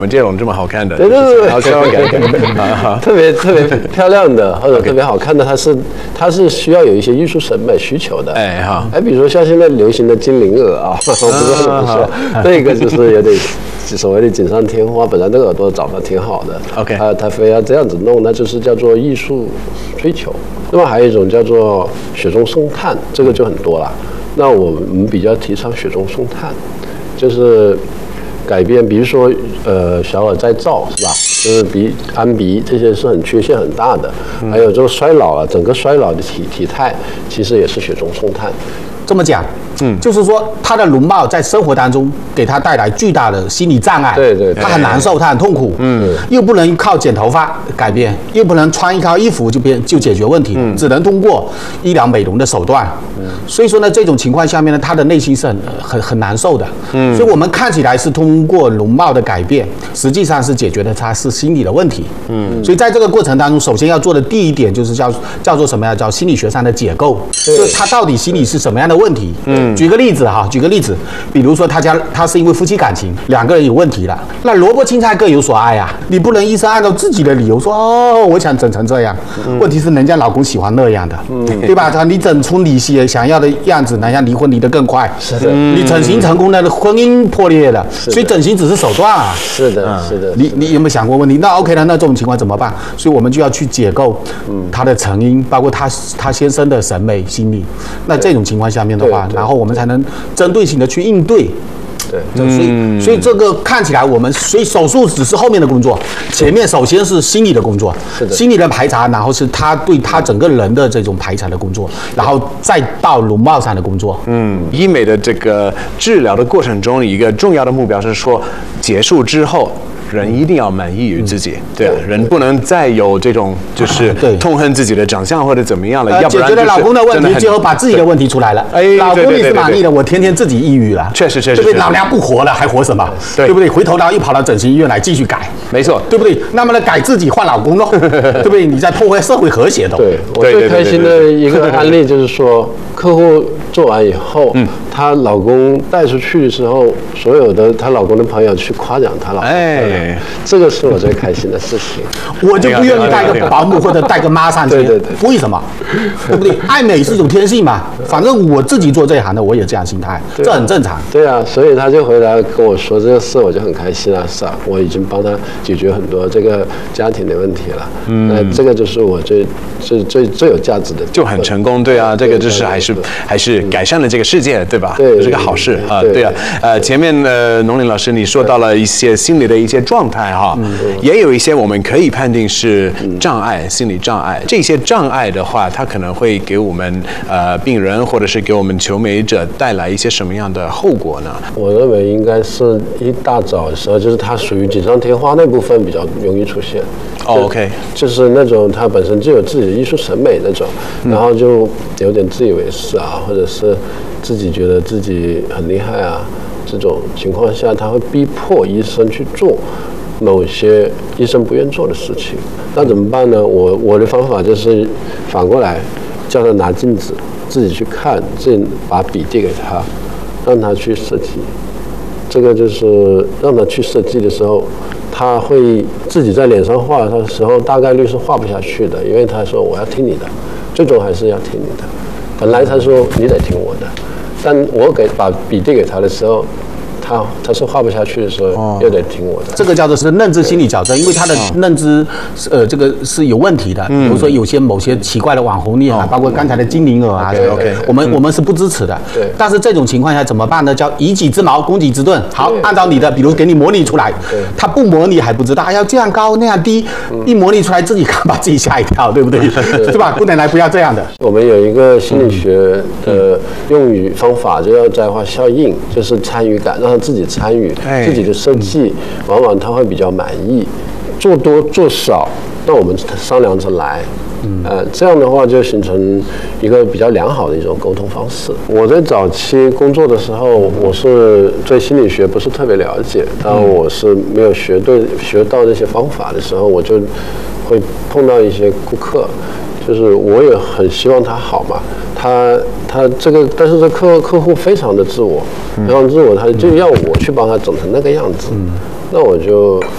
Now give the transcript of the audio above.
我们这种这么好看的， 对对对， 然后千万改特别漂亮的或者特别好看的，它是需要有一些艺术审美需求的。 哎哈， 比如说像现在流行的精灵耳啊，我不知道怎么说，那个就是有点所谓的锦上添花，本来那个耳朵长得挺好的 ，OK， 他非要这样子弄，那就是叫做艺术追求。那么还有一种叫做雪中送炭，这个就很多了。那我们比较提倡雪中送炭，就是改变，比如说小耳再造是吧？就是安鼻这些是很缺陷很大的，还有就是衰老了，整个衰老的体态其实也是雪中送炭。 这么讲，就是说他的容貌在生活当中给他带来巨大的心理障碍， 对， 他很难受，他很痛苦，又不能靠剪头发改变，又不能穿一套衣服就解决问题，只能通过医疗美容的手段，所以说呢，这种情况下面呢，他的内心是很难受的，所以我们看起来是通过容貌的改变，实际上是解决的他是心理的问题，所以在这个过程当中，首先要做的第一点就是叫做什么呀？叫心理学上的解构，就是他到底心里是什么样的问题？举个例子，比如说他是因为夫妻感情两个人有问题了，那萝卜青菜各有所爱啊，你不能医生按照自己的理由说我想整成这样，问题是人家老公喜欢那样的，对吧？你整出你想要的样子，人家离婚离得更快， 是的， 你整形成功了，婚姻破裂了，所以整形只是手段啊， 是的。 你有没有想过问题？那 OK 了，那这种情况怎么办？所以我们就要去解构他的成因，包括他先生的审美心理。那这种情况下面的话，然后我们才能针对性的去应对。对，所以这个看起来所以手术只是后面的工作，前面首先是心理的工作，心理的排查，然后是他对他整个人的这种排查的工作，然后再到容貌上的工作。 医美的这个治疗的过程中，一个重要的目标是说，结束之后。人一定要满意于自己，对啊，人不能再有这种就是痛恨自己的长相或者怎么样了，要不然解决了老公的问题，最后把自己的问题出来了。老公也是满意的，我天天自己抑郁了， 确实， 对不对？老娘不活了，还活什么？对不对？回头然后又跑到整形医院来继续改， 没错， 对不对？那么呢，改自己换老公咯，对不对？你在破坏社会和谐的。 对，我最开心的一个案例就是说，客户做完以后，她老公带出去的时候，所有的她老公的朋友去夸奖她老公，这个是我最开心的事情。 我就不愿意带个保姆或者带个妈上去， 对， 为什么？对不对？爱美是一种天性嘛，反正我自己做这一行的，我也这样心态，这很正常。 对啊，所以他就回来跟我说这个事，我就很开心啊，是啊，我已经帮他解决很多这个家庭的问题了。那这个就是我最有价值的， 就很成功，对啊，这个就是还是改善了这个世界，对吧？ 对， 这是个好事啊，对啊。前面农林老师你说到了一些心理的一些状态哈，也有一些我们可以判定是障碍，心理障碍。这些障碍的话，它可能会给我们病人或者是给我们求美者带来一些什么样的后果呢？ 我认为应该是一大早的时候，就是它属于锦上添花那部分比较容易出现。 OK， 就是那种他本身就有自己的艺术审美那种，然后就有点自以为是啊，或者是自己觉得自己很厉害啊，这种情况下，他会逼迫医生去做某些医生不愿做的事情。那怎么办呢？我的方法就是反过来，叫他拿镜子自己去看，自己把笔递给他，让他去设计。这个就是让他去设计的时候，他会自己在脸上画的时候，大概率是画不下去的，因为他说我要听你的，最终还是要听你的。本来他说你得听我的，但我把笔递给他的时候，他是画不下去的时候，又得听我的。 这个叫做是认知心理矫正，因为他的认知这个是有问题的。比如说某些奇怪的网红脸啊，包括刚才的精灵耳啊，我们是不支持的。 对。 但是这种情况下怎么办呢？叫以己之矛攻己之盾。好，按照你的，比如给你模拟出来，他不模拟还不知道，要这样高那样低，一模拟出来自己看把自己吓一跳，对不对？是吧？不能来不要这样的。 我们有一个心理学的用语方法，就叫在化效应，就是参与感，让他自己参与自己的设计，往往他会比较满意。做多做少，那我们商量着来。这样的话就形成一个比较良好的一种沟通方式。我在早期工作的时候，我是对心理学不是特别了解，当我是没有学到这些方法的时候，我就会碰到一些顾客，就是我也很希望他好嘛，他这个，但是这客户非常的自我，非常自我，他就要我去帮他整成那个样子。那我就